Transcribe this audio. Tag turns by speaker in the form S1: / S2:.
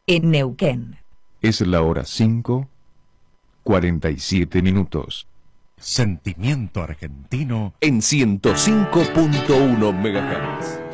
S1: en Neuquén.
S2: Es la hora 5:47.
S3: Sentimiento argentino
S4: En 105.1 MHz.